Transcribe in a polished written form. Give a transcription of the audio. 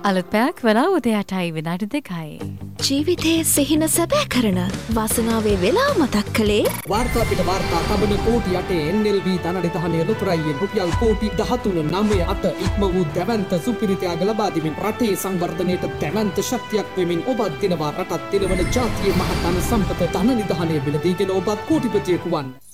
අලුත් පැයක් වෙලා උදේ 8යි විනාඩි 2යි. ජීවිතයේ සිහින සැබෑ කරන වාසනාවේ වෙලා මතක් කළේ වාර්තා පිට වාර්තා තබන කෝටි 8 NLB ධනනිධානයේ ලොතරැයියෙන් රුපියල් කෝටි 13.98 ඉක්ම වූ දැවැන්ත සුපිරිතයාග ලබා දෙමින් රටේ සංවර්ධනයට දැවැන්ත ශක්තියක් වෙමින් ඔබත් දිනවා රටත් දිනවන ජාතියේ මහත් ධන සම්පත ධනනිධානයේ මිලදීගෙන ඔබත් කෝටිපතියෙකු වන්.